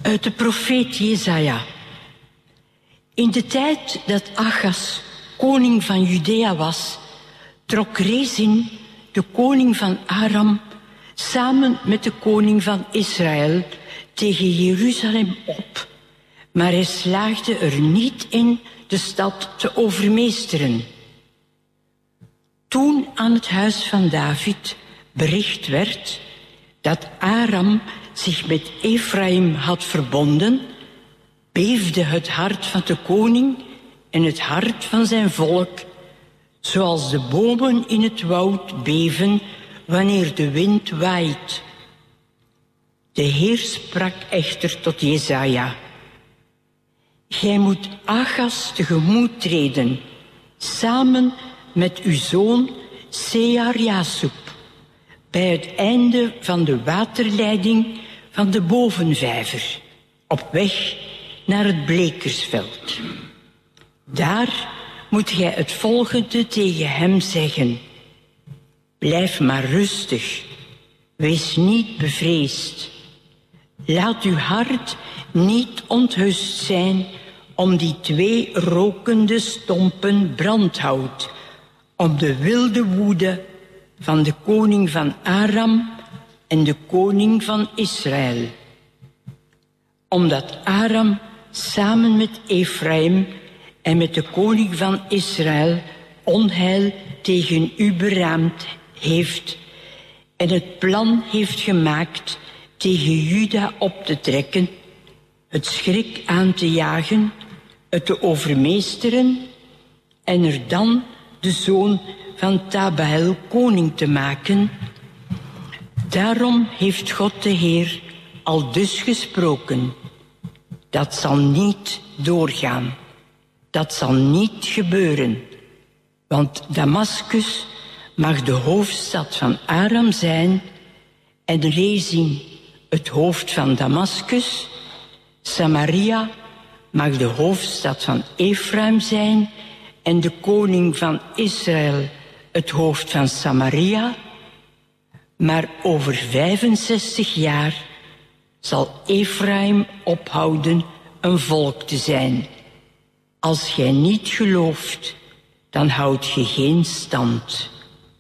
Uit de profeet Jesaja. In de tijd dat Achas koning van Judea was, trok Rezin, de koning van Aram, samen met de koning van Israël tegen Jeruzalem op. Maar hij slaagde er niet in de stad te overmeesteren. Toen aan het huis van David bericht werd dat Aram zich met Efraïm had verbonden, beefde het hart van de koning en het hart van zijn volk, zoals de bomen in het woud beven wanneer de wind waait. De Heer sprak echter tot Jesaja: Gij moet Achas tegemoet treden, samen met uw zoon Sear-Jasub, bij het einde van de waterleiding van de bovenvijver, op weg naar het blekersveld. Daar moet gij het volgende tegen hem zeggen: Blijf maar rustig, wees niet bevreesd. Laat uw hart niet onthust zijn om die 2 rokende stompen brandhout, om de wilde woede van de koning van Aram en de koning van Israël. Omdat Aram samen met Efraïm en met de koning van Israël onheil tegen u beraamd heeft en het plan heeft gemaakt tegen Juda op te trekken, het schrik aan te jagen, het te overmeesteren en er dan de zoon van Tabael koning te maken. Daarom heeft God de Heer al dus gesproken: dat zal niet doorgaan, dat zal niet gebeuren, want Damaskus mag de hoofdstad van Aram zijn en Rezin het hoofd van Damaskus. Samaria mag de hoofdstad van Efraïm zijn en de koning van Israël het hoofd van Samaria. Maar over 65 jaar zal Efraïm ophouden een volk te zijn. Als gij niet gelooft, dan houdt ge geen stand.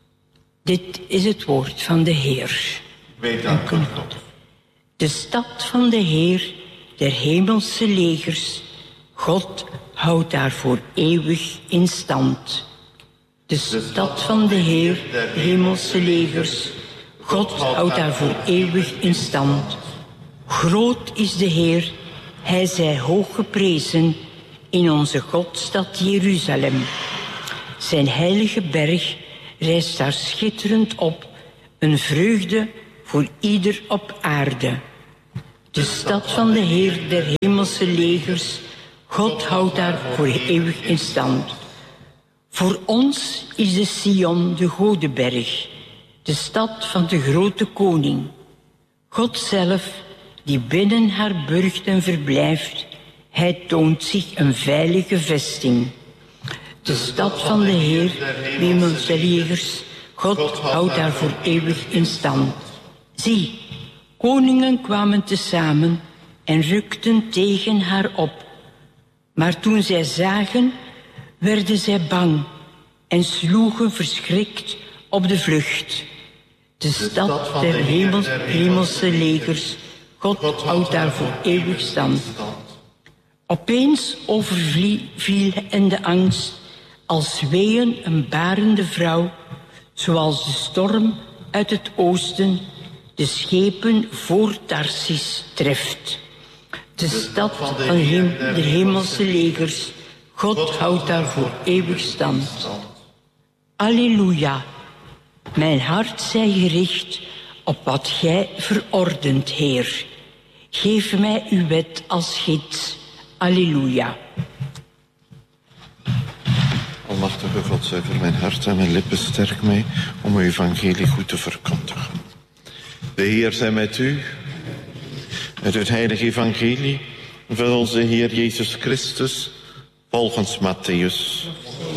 Dit is het woord van de Heer. Wij danken God. De stad van de Heer, der hemelse legers, God houdt daar voor eeuwig in stand. De stad van de Heer, der hemelse legers, God houdt daar voor eeuwig in stand. Groot is de Heer, hij zij hoog geprezen in onze Godstad Jeruzalem. Zijn heilige berg rijst daar schitterend op, een vreugde voor ieder op aarde. De stad van de Heer der hemelse legers, God houdt daar voor eeuwig in stand. Voor ons is de Sion de Godeberg, de stad van de grote koning. God zelf, die binnen haar burcht en verblijft, hij toont zich een veilige vesting. De stad van de Heer, hemelse legers, God houdt daar voor eeuwig in stand. Zie, koningen kwamen tezamen en rukten tegen haar op. Maar toen zij zagen, werden zij bang en sloegen verschrikt op de vlucht. De stad der hemelse legers, God houdt daar voor eeuwig stand. Opeens overviel hen de angst, als weeën een barende vrouw, zoals de storm uit het oosten de schepen voor Tarsis treft. De stad van de hemelse legers, God houdt daar voor eeuwig stand. Alleluia, mijn hart zij gericht op wat gij verordent, Heer. Geef mij uw wet als gids. Alleluia. Almachtige God, zuiver mijn hart en mijn lippen, sterk mij om uw evangelie goed te verkondigen. De Heer zij met u. Uit het heilige evangelie van onze Heer Jezus Christus volgens Matthäus.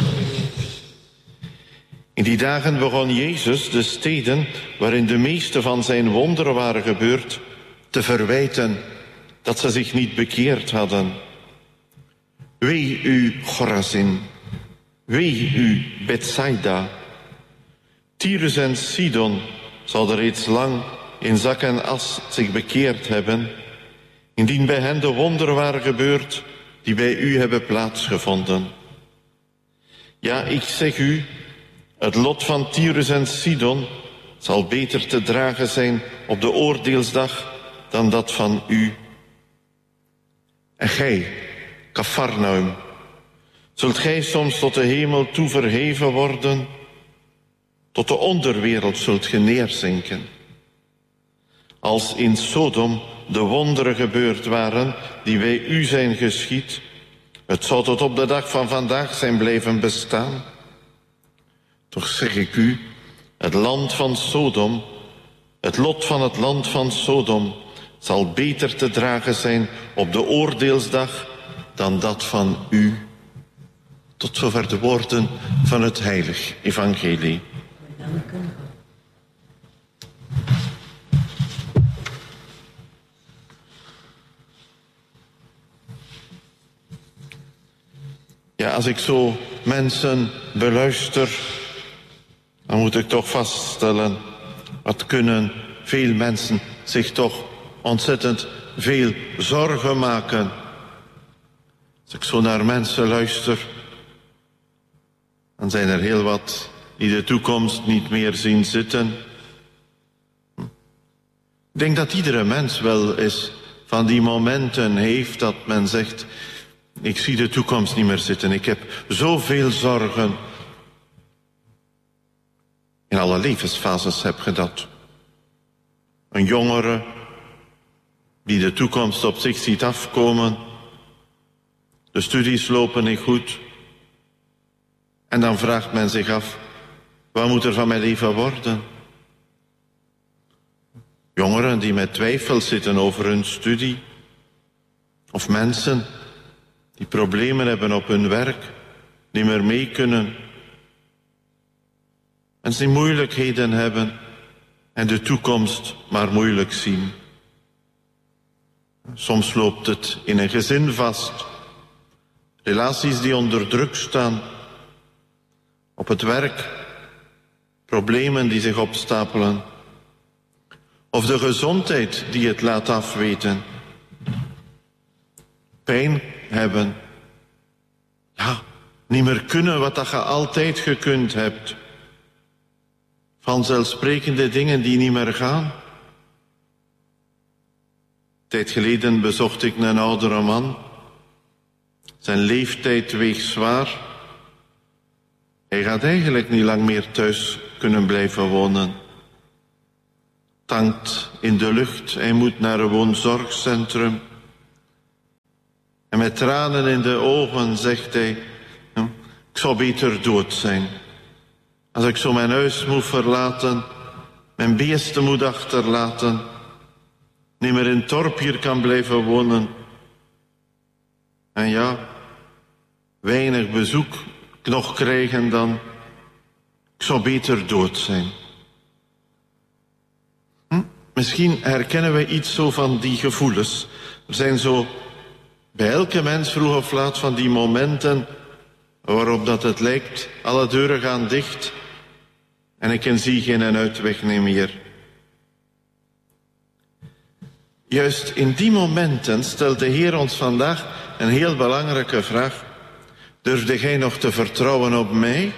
In die dagen begon Jezus de steden waarin de meeste van zijn wonderen waren gebeurd te verwijten dat ze zich niet bekeerd hadden. Wee u, Chorazin. Wee u, Bethsaida. Tyrus en Sidon zouden reeds lang in zak en as zich bekeerd hebben, indien bij hen de wonderen waren gebeurd die bij u hebben plaatsgevonden. Ja, ik zeg u, het lot van Tyrus en Sidon zal beter te dragen zijn op de oordeelsdag dan dat van u. En gij, Kafarnaum, zult gij soms tot de hemel toe verheven worden? Tot de onderwereld zult ge neerzinken. Als in Sodom de wonderen gebeurd waren die bij u zijn geschied, het zou tot op de dag van vandaag zijn blijven bestaan. Toch zeg ik u, het land van Sodom, het lot van het land van Sodom zal beter te dragen zijn op de oordeelsdag dan dat van u. Tot zover de woorden van het heilig evangelie. Ja, als ik zo mensen beluister, dan moet ik toch vaststellen, wat kunnen veel mensen zich toch ontzettend veel zorgen maken. Als ik zo naar mensen luister, dan zijn er heel wat die de toekomst niet meer zien zitten. Ik denk dat iedere mens wel eens van die momenten heeft dat men zegt, ik zie de toekomst niet meer zitten. Ik heb zoveel zorgen. In alle levensfases heb je dat. Een jongere die de toekomst op zich ziet afkomen. De studies lopen niet goed. En dan vraagt men zich af, wat moet er van mijn leven worden? Jongeren die met twijfel zitten over hun studie. Of mensen die problemen hebben op hun werk, die meer mee kunnen. Mensen die moeilijkheden hebben en de toekomst maar moeilijk zien. Soms loopt het in een gezin vast. Relaties die onder druk staan. Op het werk. Problemen die zich opstapelen. Of de gezondheid die het laat afweten. Pijn hebben. Ja, niet meer kunnen wat dat je altijd gekund hebt. Vanzelfsprekende dingen die niet meer gaan. Een tijd geleden bezocht ik een oudere man. Zijn leeftijd weegt zwaar. Hij gaat eigenlijk niet lang meer thuis kunnen blijven wonen. Het hangt in de lucht. Hij moet naar een woonzorgcentrum. En met tranen in de ogen zegt hij, ik zou beter dood zijn. Als ik zo mijn huis moet verlaten, mijn beesten moet achterlaten, niet meer in het dorp hier kan blijven wonen. En ja, weinig bezoek nog krijgen dan, ik zou beter dood zijn. Misschien herkennen we iets zo van die gevoelens. Er zijn zo bij elke mens vroeg of laat van die momenten waarop dat het lijkt, alle deuren gaan dicht en ik zie geen uitweg meer. Juist in die momenten stelt de Heer ons vandaag een heel belangrijke vraag. Durfde gij nog te vertrouwen op mij?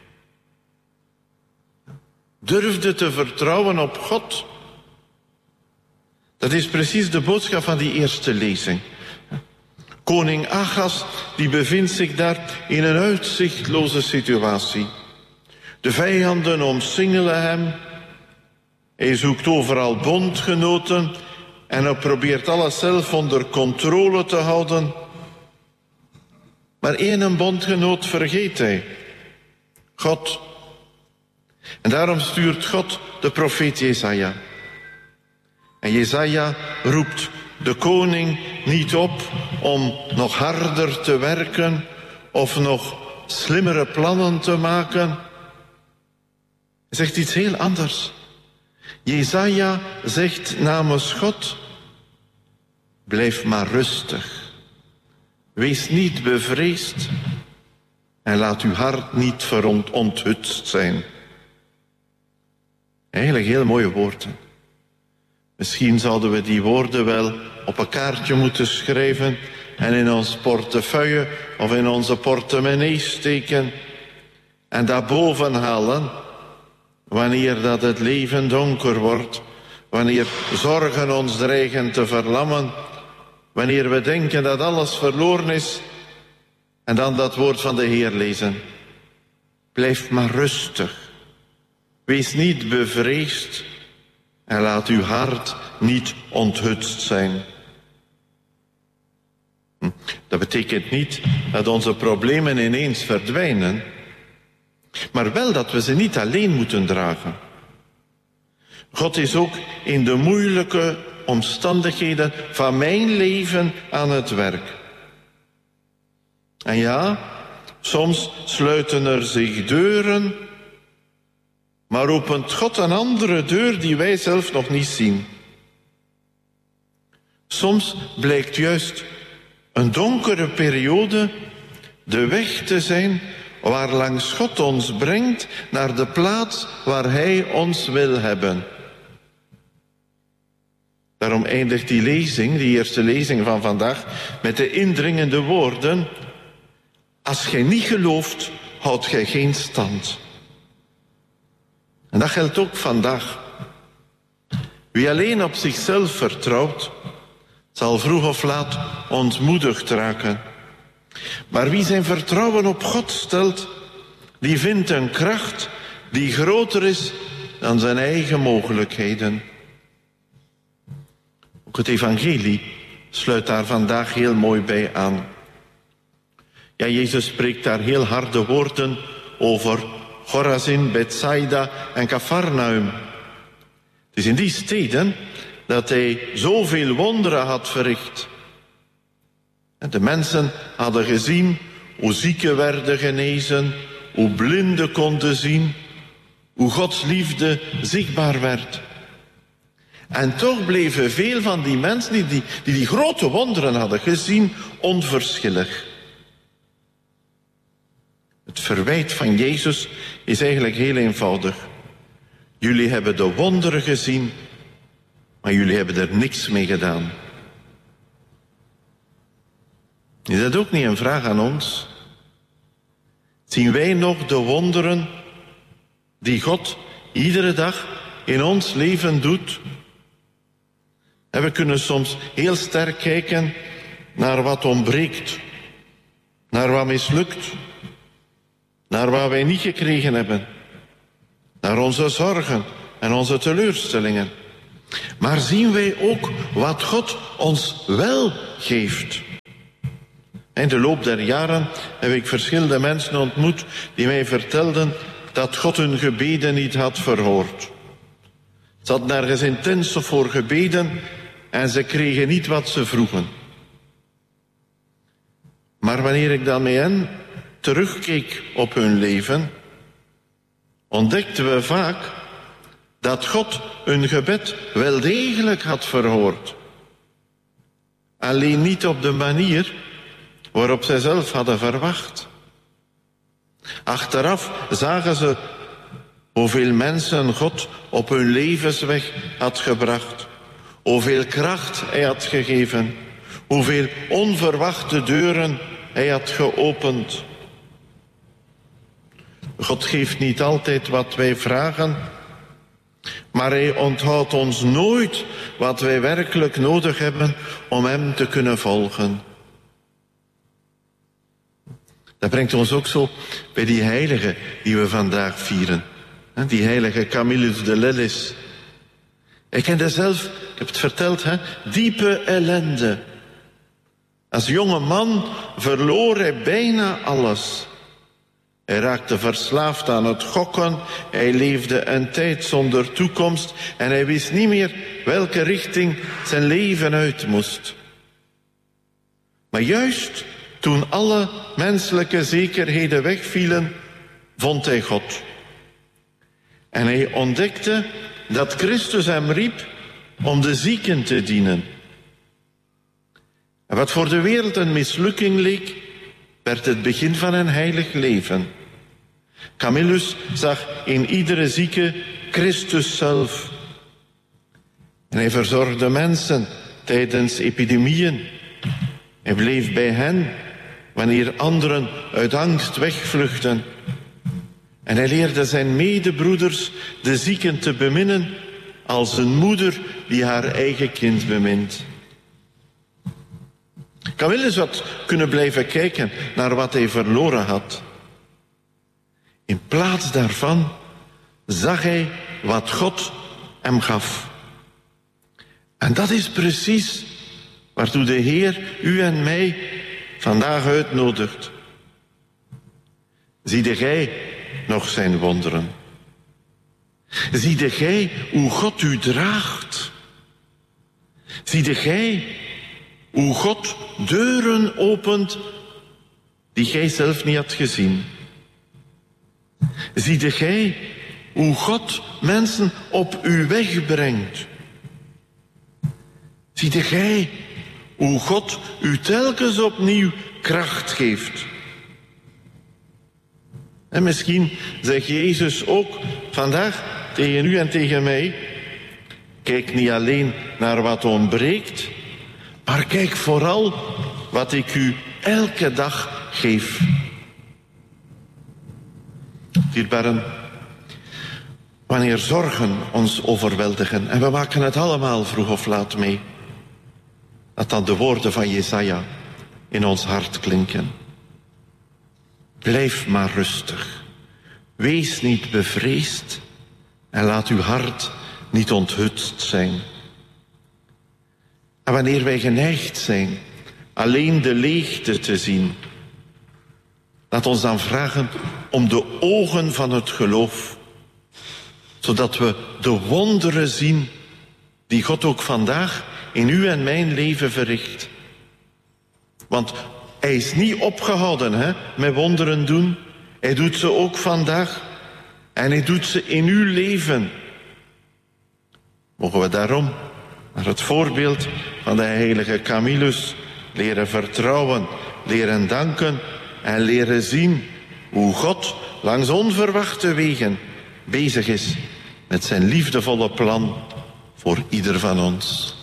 Durfde te vertrouwen op God? Dat is precies de boodschap van die eerste lezing. Koning Achaz, die bevindt zich daar in een uitzichtloze situatie. De vijanden omsingelen hem. Hij zoekt overal bondgenoten en hij probeert alles zelf onder controle te houden. Maar één bondgenoot vergeet hij. God. En daarom stuurt God de profeet Jesaja. En Jesaja roept de koning niet op om nog harder te werken of nog slimmere plannen te maken. Hij zegt iets heel anders. Jesaja zegt namens God, Blijf maar rustig. Wees niet bevreesd en laat uw hart niet veronthutst zijn. Eigenlijk heel mooie woorden. Misschien zouden we die woorden wel op een kaartje moeten schrijven en in ons portefeuille of in onze portemonnee steken en daarboven halen wanneer dat het leven donker wordt, wanneer zorgen ons dreigen te verlammen, wanneer we denken dat alles verloren is, en dan dat woord van de Heer lezen. Blijf maar rustig. Wees niet bevreesd en laat uw hart niet onthutst zijn. Dat betekent niet dat onze problemen ineens verdwijnen, maar wel dat we ze niet alleen moeten dragen. God is ook in de moeilijke omstandigheden van mijn leven aan het werk. En ja, soms sluiten er zich deuren, maar opent God een andere deur die wij zelf nog niet zien. Soms blijkt juist een donkere periode de weg te zijn waarlangs God ons brengt naar de plaats waar Hij ons wil hebben. Daarom eindigt die lezing, die eerste lezing van vandaag, met de indringende woorden: als gij niet gelooft, houdt gij geen stand. En dat geldt ook vandaag. Wie alleen op zichzelf vertrouwt, zal vroeg of laat ontmoedigd raken. Maar wie zijn vertrouwen op God stelt, die vindt een kracht die groter is dan zijn eigen mogelijkheden. Ook het evangelie sluit daar vandaag heel mooi bij aan. Ja, Jezus spreekt daar heel harde woorden over Chorazin, Bethsaida en Cafarnaum. Het is in die steden dat hij zoveel wonderen had verricht. En de mensen hadden gezien hoe zieken werden genezen, hoe blinden konden zien, hoe Gods liefde zichtbaar werd. En toch bleven veel van die mensen die grote wonderen hadden gezien, onverschillig. Het verwijt van Jezus is eigenlijk heel eenvoudig. Jullie hebben de wonderen gezien, maar jullie hebben er niks mee gedaan. Is dat ook niet een vraag aan ons? Zien wij nog de wonderen die God iedere dag in ons leven doet? En we kunnen soms heel sterk kijken naar wat ontbreekt, naar wat mislukt, naar wat wij niet gekregen hebben, naar onze zorgen en onze teleurstellingen. Maar zien wij ook wat God ons wel geeft? In de loop der jaren heb ik verschillende mensen ontmoet die mij vertelden dat God hun gebeden niet had verhoord. Ze hadden nergens intens voor gebeden en ze kregen niet wat ze vroegen. Maar wanneer ik dan met hen terugkeek op hun leven, ontdekten we vaak dat God hun gebed wel degelijk had verhoord. Alleen niet op de manier waarop zij zelf hadden verwacht. Achteraf zagen ze hoeveel mensen God op hun levensweg had gebracht, hoeveel kracht Hij had gegeven, hoeveel onverwachte deuren Hij had geopend. God geeft niet altijd wat wij vragen, maar Hij onthoudt ons nooit wat wij werkelijk nodig hebben om Hem te kunnen volgen. Dat brengt ons ook zo bij die heilige die we vandaag vieren. Die heilige Camillus de Lellis. Ik kende zelf, ik heb het verteld, diepe ellende. Als jonge man verloor hij bijna alles. Hij raakte verslaafd aan het gokken, hij leefde een tijd zonder toekomst en hij wist niet meer welke richting zijn leven uit moest. Maar juist toen alle menselijke zekerheden wegvielen, vond hij God. En hij ontdekte dat Christus hem riep om de zieken te dienen. En wat voor de wereld een mislukking leek, werd het begin van een heilig leven. Camillus zag in iedere zieke Christus zelf. En hij verzorgde mensen tijdens epidemieën. Hij bleef bij hen wanneer anderen uit angst wegvluchtten. En hij leerde zijn medebroeders de zieken te beminnen als een moeder die haar eigen kind bemint. Camillus had kunnen blijven kijken naar wat hij verloren had. In plaats daarvan zag hij wat God hem gaf. En dat is precies waartoe de Heer u en mij vandaag uitnodigt. Ziede gij nog zijn wonderen? Ziede gij hoe God u draagt? Ziede gij hoe God deuren opent die gij zelf niet had gezien? Ziede gij hoe God mensen op uw weg brengt? Ziede gij hoe God u telkens opnieuw kracht geeft? En misschien zegt Jezus ook vandaag tegen u en tegen mij: kijk niet alleen naar wat ontbreekt, maar kijk vooral wat ik u elke dag geef. Dierbaren, wanneer zorgen ons overweldigen, en we maken het allemaal vroeg of laat mee, dat dan de woorden van Jesaja in ons hart klinken. Blijf maar rustig. Wees niet bevreesd en laat uw hart niet onthutst zijn. En wanneer wij geneigd zijn alleen de leegte te zien, laat ons dan vragen om de ogen van het geloof, zodat we de wonderen zien die God ook vandaag in uw en mijn leven verricht. Want hij is niet opgehouden met wonderen doen. Hij doet ze ook vandaag. En hij doet ze in uw leven. Mogen we daarom naar het voorbeeld van de heilige Camillus leren vertrouwen, leren danken en leren zien hoe God langs onverwachte wegen bezig is met zijn liefdevolle plan voor ieder van ons.